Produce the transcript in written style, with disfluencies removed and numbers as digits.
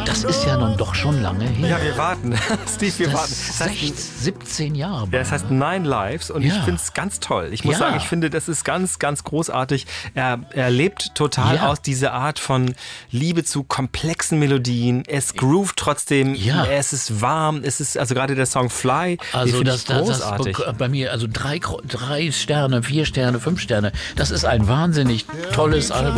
Das ist ja nun doch schon lange her. Ja, wir warten. Steve, wir warten. Das heißt 17 Jahre. Ja, das heißt 9 Lives und ich finde es ganz toll. Ich muss sagen, ich finde, das ist ganz, ganz großartig. Er lebt total aus dieser Art von Liebe zu komplexen Melodien. Es groovt trotzdem. Ja. Es ist warm. Es ist, also gerade der Song Fly, also das großartig. Bei mir, also 3 Sterne, 4 Sterne, 5 Sterne. Das ist ein wahnsinnig tolles Album.